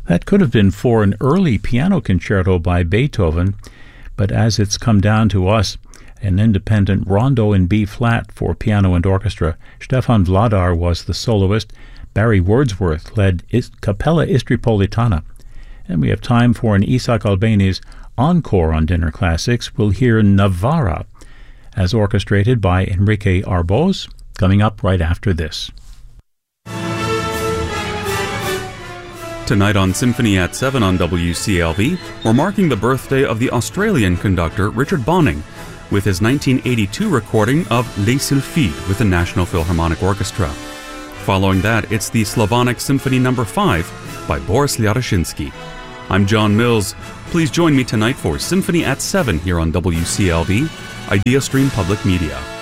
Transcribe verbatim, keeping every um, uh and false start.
That could have been for an early piano concerto by Beethoven, but as it's come down to us, an independent rondo in B-flat for piano and orchestra. Stefan Vladar was the soloist. Barry Wordsworth led Is- Capella Istripolitana. And we have time for an Isaac Albéniz encore on Dinner Classics. We'll hear Navarra, as orchestrated by Enrique Arbós, coming up right after this. Tonight on Symphony at seven on W C L V, we're marking the birthday of the Australian conductor Richard Bonning with his nineteen eighty-two recording of Les Sylphides with the National Philharmonic Orchestra. Following that, it's the Slavonic Symphony Number five by Boris Lyaroshinsky. I'm John Mills. Please join me tonight for Symphony at seven here on W C L V, Idea Stream Public Media.